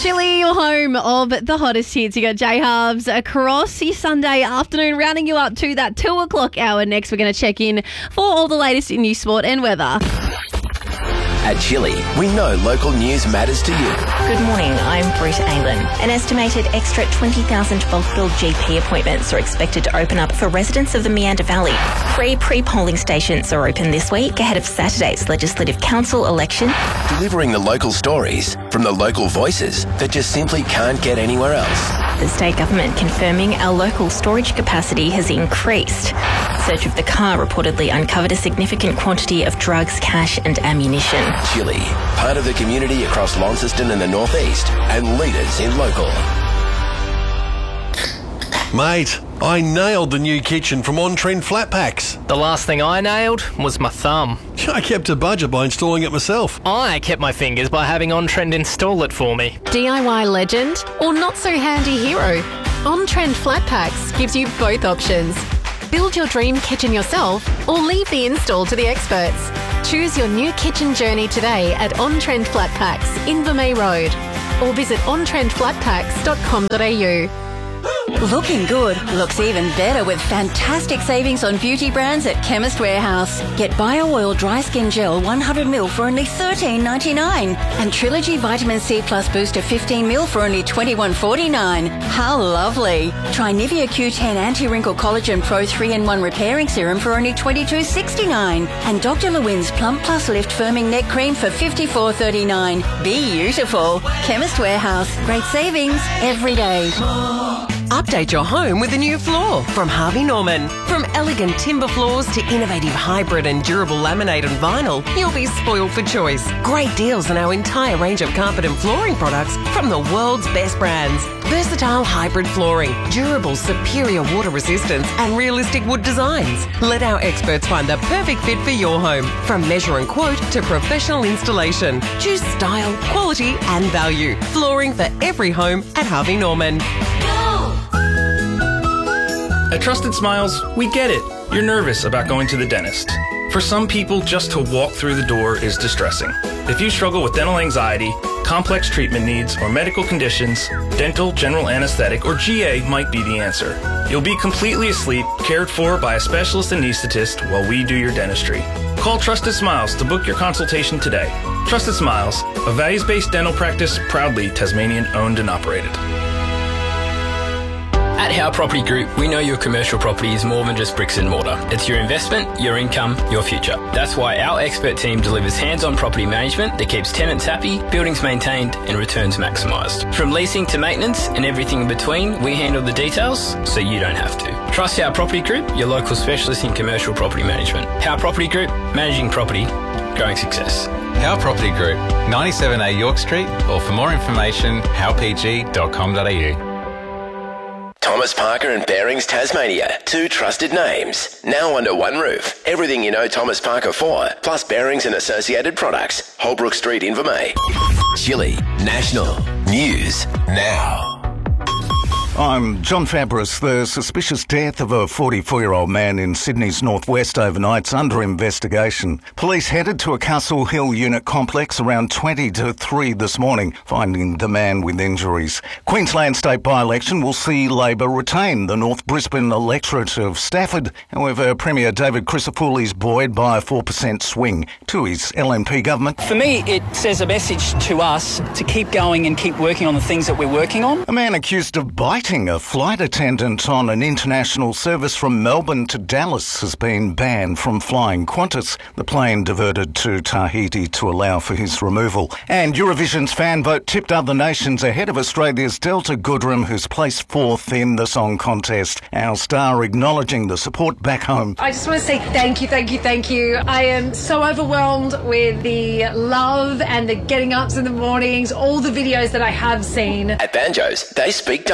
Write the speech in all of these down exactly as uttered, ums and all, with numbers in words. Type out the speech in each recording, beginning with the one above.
Chile, your home of the hottest hits. You got J-Hubs across your Sunday afternoon, rounding you up to that two o'clock hour. Next, we're going to check in for all the latest in news, sport and weather. At Chile, we know local news matters to you. Good morning, I'm Britt Aylan. An estimated extra twenty thousand bulk billed G P appointments are expected to open up for residents of the Meander Valley. Three pre-polling stations are open this week ahead of Saturday's Legislative Council election. Delivering the local stories from the local voices that just simply can't get anywhere else. The state government confirming our local storage capacity has increased. Search of the car reportedly uncovered a significant quantity of drugs, cash and ammunition. Chile, part of the community across Launceston and the northeast, and leaders in local. Mate, I nailed the new kitchen from On Trend Flat Packs. The last thing I nailed was my thumb. I kept a budget by installing it myself. I kept my fingers by having On Trend install it for me. D I Y legend or not so handy hero? On Trend Flat Packs gives you both options. Build your dream kitchen yourself or leave the install to the experts. Choose your new kitchen journey today at On Trend Flat Packs, Invermay Road, or visit on trend flat packs dot com dot a u. Looking good looks even better with fantastic savings on beauty brands at Chemist Warehouse. Get Bio Oil Dry Skin Gel one hundred milliliters for only thirteen ninety-nine and Trilogy Vitamin C Plus Booster fifteen milliliters for only twenty-one forty-nine. How lovely. Try Nivea Q ten Anti-Wrinkle Collagen Pro three in one Repairing Serum for only twenty-two sixty-nine and Doctor Lewin's Plump Plus Lift Firming Neck Cream for fifty-four thirty-nine. Be beautiful. Chemist Warehouse. Great savings every day. Update your home with a new floor from Harvey Norman. From elegant timber floors to innovative hybrid and durable laminate and vinyl, you'll be spoiled for choice. Great deals on our entire range of carpet and flooring products from the world's best brands. Versatile hybrid flooring, durable superior water resistance and realistic wood designs. Let our experts find the perfect fit for your home. From measure and quote to professional installation. Choose style, quality and value. Flooring for every home at Harvey Norman. At Trusted Smiles, we get it. You're nervous about going to the dentist. For some people, just to walk through the door is distressing. If you struggle with dental anxiety, complex treatment needs, or medical conditions, dental, general anesthetic, or G A might be the answer. You'll be completely asleep, cared for by a specialist anesthetist while we do your dentistry. Call Trusted Smiles to book your consultation today. Trusted Smiles, a values-based dental practice proudly Tasmanian owned and operated. At Howe Property Group, we know your commercial property is more than just bricks and mortar. It's your investment, your income, your future. That's why our expert team delivers hands-on property management that keeps tenants happy, buildings maintained and returns maximised. From leasing to maintenance and everything in between, we handle the details so you don't have to. Trust Howe Property Group, your local specialist in commercial property management. Howe Property Group, managing property, growing success. Howe Property Group, ninety-seven A York Street, or for more information, howe p g dot com dot a u. Thomas Parker and Bearings Tasmania, two trusted names, now under one roof. Everything you know Thomas Parker for, plus Bearings and associated products. Holbrook Street, Invermay. Chile National News Now. I'm John Fabris. The suspicious death of a forty-four-year-old man in Sydney's northwest overnight's under investigation. Police headed to a Castle Hill unit complex around twenty to three this morning, finding the man with injuries. Queensland state by-election will see Labor retain the North Brisbane electorate of Stafford. However, Premier David Crisafulli's buoyed by a four percent swing to his L N P government. For me, it says a message to us to keep going and keep working on the things that we're working on. A man accused of biting a flight attendant on an international service from Melbourne to Dallas has been banned from flying Qantas. The plane diverted to Tahiti to allow for his removal. And Eurovision's fan vote tipped other nations ahead of Australia's Delta Goodrem, who's placed fourth in the song contest. Our star acknowledging the support back home. I just want to say thank you, thank you, thank you. I am so overwhelmed with the love and the getting ups in the mornings, all the videos that I have seen. At Banjos, they speak donut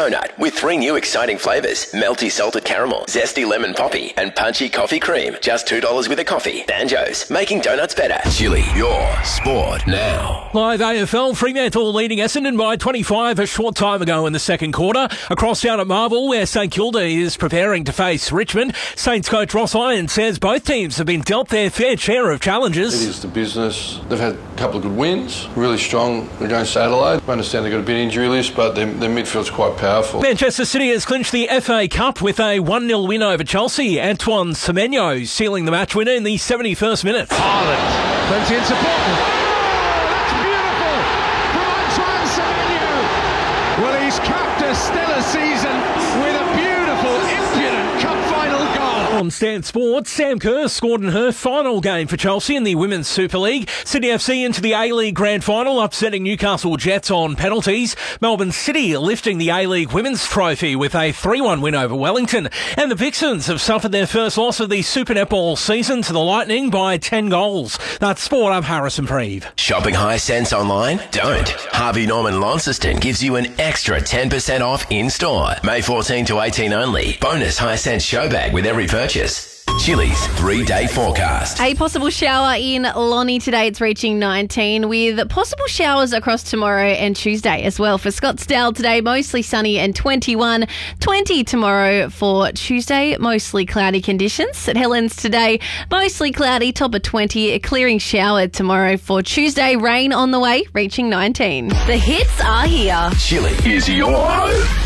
with three new exciting flavours: melty salted caramel, zesty lemon poppy, and punchy coffee cream. Just two dollars with a coffee. Banjos, making donuts better. Chili, your sport now. Live A F L, Fremantle leading Essendon by twenty-five a short time ago in the second quarter. Across down at Marvel, where St Kilda is preparing to face Richmond, Saints coach Ross Lyon says both teams have been dealt their fair share of challenges. It is the business. They've had a couple of good wins, really strong against Adelaide. I understand they've got a bit injury list, but their, their midfield's quite powerful. Manchester City has clinched the F A Cup with a one nil win over Chelsea. Antoine Semenyo sealing the match winner in the seventy-first minute. Ireland, plenty in support. Oh, that's beautiful from Antoine Semenyo. Well, he's capped a stellar season with a beautiful, impudent cup final goal. On Stan Sports, Sam Kerr scored in her final game for Chelsea in the Women's Super League. Sydney F C into the A-League Grand Final, upsetting Newcastle Jets on penalties. Melbourne City lifting the A-League Women's Trophy with a three one win over Wellington. And the Vixens have suffered their first loss of the Super Netball season to the Lightning by ten goals. That's Sport. I'm Harrison Preeve. Shopping high sense online? Don't. Harvey Norman Launceston gives you an extra ten percent off in-store. May fourteenth to eighteenth only. Bonus high sense show bag with every purchase. Chili's three-day forecast. A possible shower in Lonnie today. It's reaching nineteen, with possible showers across tomorrow and Tuesday as well. For Scottsdale today, mostly sunny and twenty-one. twenty tomorrow for Tuesday, mostly cloudy conditions. At Helens today, mostly cloudy, top of twenty. A clearing shower tomorrow for Tuesday. Rain on the way, reaching nineteen. The hits are here. Chili is your home.